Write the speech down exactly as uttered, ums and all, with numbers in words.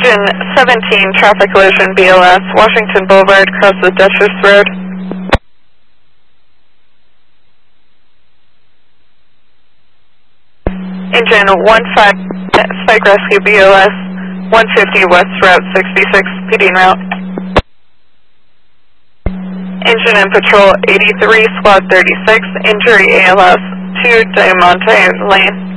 Engine seventeen, traffic collision, B L S, Washington Boulevard, across the Dutchess Road. Engine one five, Spike Rescue, B L S, one fifty West Route sixty-six, P D en route. Engine and Patrol eighty-three, Squad thirty-six, injury A L S, two Diamante Lane.